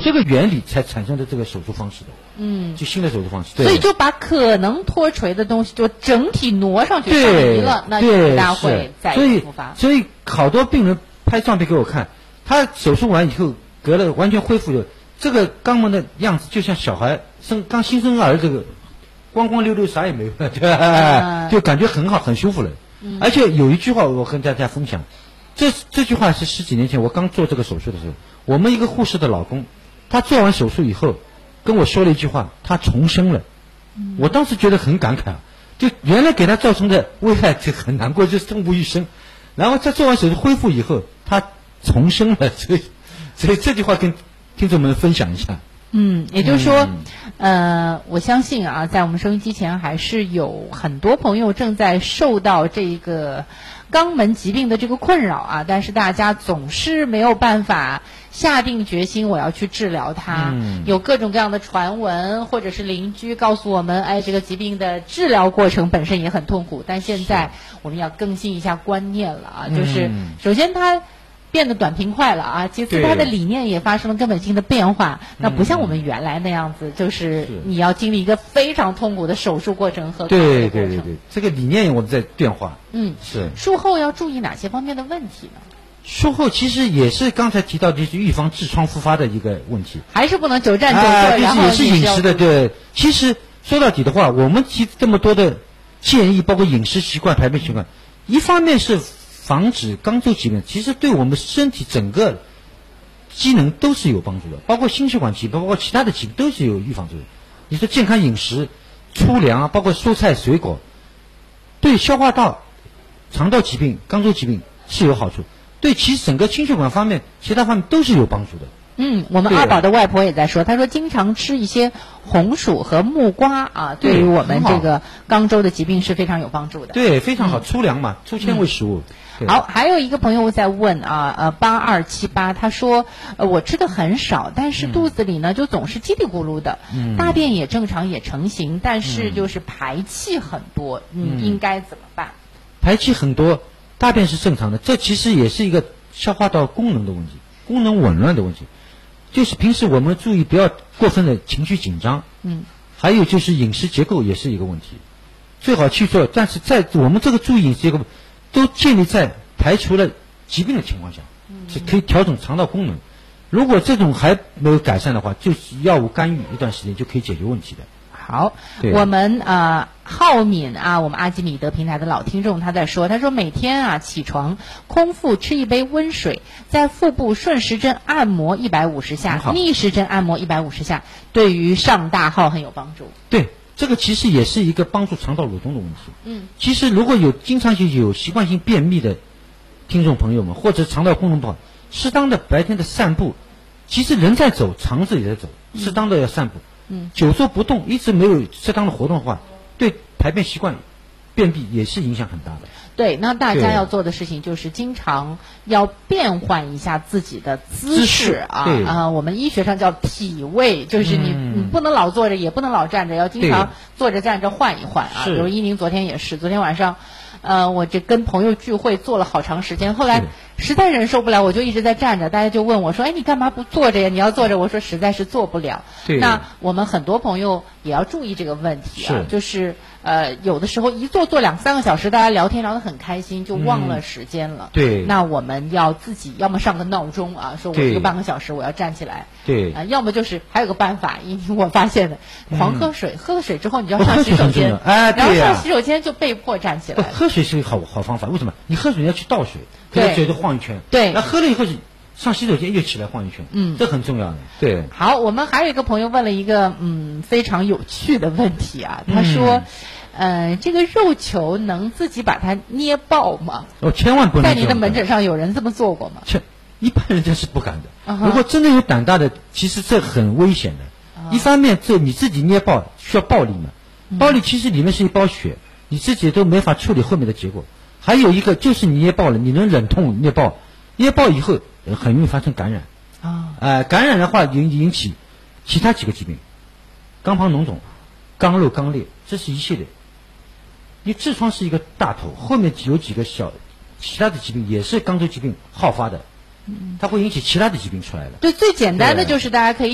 这个原理才产生的这个手术方式的，就新的手术方式。 所以就把可能脱垂的东西就整体挪上去上移了，那就不大会再复发。 所以好多病人拍照片给我看，他手术完以后隔了完全恢复了，这个肛门的样子就像小孩刚新生儿这个光光溜溜啥也没有，对吧？就感觉很好，很舒服了。而且有一句话我跟大家分享，这句话是10几年前我刚做这个手术的时候，我们一个护士的老公，他做完手术以后跟我说了一句话，他重生了。我当时觉得很感慨，就原来给他造成的危害就很难过，就是痛不欲生。然后在做完手术恢复以后，他重生了，所以这句话跟听众们分享一下。 也就是说，我相信啊，在我们收音机前还是有很多朋友正在受到这个肛门疾病的这个困扰啊，但是大家总是没有办法下定决心我要去治疗它。有各种各样的传闻，或者是邻居告诉我们，哎，这个疾病的治疗过程本身也很痛苦。但现在我们要更新一下观念了啊，就是首先它变得短平快了啊，其次它的理念也发生了根本性的变化。那不像我们原来那样子，就是你要经历一个非常痛苦的手术过程和对，这个理念我们在变化。是。 术后要注意哪些方面的问题呢？ 术后其实也是刚才提到的，就是预防痔疮复发的一个问题， 还是不能久站久坐，然后也是饮食的。对，其实说到底的话，我们提这么多的建议，包括饮食习惯、排便习惯，一方面是防止肛周疾病，其实对我们身体整个机能都是有帮助的，包括心血管疾病，包括其他的疾病都是有预防作用。你说健康饮食、粗粮啊，包括蔬菜水果，对消化道、肠道疾病、肛周疾病是有好处，对其实整个心血管方面、其他方面都是有帮助的。 我们二宝的外婆也在说，她说经常吃一些红薯和木瓜啊，对于我们这个肛周的疾病是非常有帮助的。 对，非常好，粗粮嘛，粗纤维食物。 好，还有一个朋友在问啊，8278，他说我吃的很少，但是肚子里呢就总是叽里咕噜的，大便也正常也成型，但是就是排气很多，应该怎么办？ 排气很多，大便是正常的，这其实也是一个消化道功能的问题，功能紊乱的问题。就是平时我们注意不要过分的情绪紧张，还有就是饮食结构也是一个问题，最好去做，但是在我们这个注意饮食结构都建立在排除了疾病的情况下，是可以调整肠道功能。如果这种还没有改善的话，就是药物干预一段时间就可以解决问题的。 好，我们浩敏啊，我们阿基米德平台的老听众，他在说，他说每天起床空腹吃一杯温水，在腹部顺时针按摩150下，逆时针按摩150下，对于上大号很有帮助。 对，这个其实也是一个帮助肠道蠕动的问题。其实如果有经常性有习惯性便秘的听众朋友们，或者肠道功能不好，适当的白天的散步，其实人在走，肠子也在走，适当的要散步。久坐不动，一直没有适当的活动的话，对排便习惯、便秘也是影响很大的。 对，那大家要做的事情就是经常要变换一下自己的姿势啊。我们医学上叫体位，就是你不能老坐着，也不能老站着，要经常坐着站着换一换啊。比如伊宁昨天也是，昨天晚上我这跟朋友聚会坐了好长时间，后来实在忍受不了，我就一直在站着，大家就问我说，哎，你干嘛不坐着呀？你要坐着，我说实在是坐不了。那我们很多朋友也要注意这个问题啊，就是有的时候一坐2-3个小时，大家聊天聊得很开心，就忘了时间了。那我们要自己要么上个闹钟啊，说我这个半个小时我要站起来。要么就是还有个办法，因为我发现的，狂喝水，喝了水之后你就要上洗手间，然后上洗手间就被迫站起来。 喝水是一个好方法，为什么？你喝水你要去倒水，给嘴都晃一圈。那喝了以后上洗手间又起来晃一圈，这很重要的。对。好， 我们还有一个朋友问了一个非常有趣的问题啊，他说，这个肉球能自己把它捏爆吗？ 千万不能。 在您的门诊上有人这么做过吗？ 一般人家是不敢的。如果真的有胆大的，其实这很危险的。一方面，这你自己捏爆需要暴力嘛，暴力其实里面是一包血，你自己都没法处理后面的结果。还有一个就是你捏爆了，你能忍痛捏爆以后很容易发生感染。感染的话引起其他几个疾病，肛旁脓肿、肛瘘、肛裂，这是一系列。你痔疮是一个大头，后面有几个其他的疾病也是肛周疾病好发的，它会引起其他的疾病出来的。 对，最简单的就是大家可以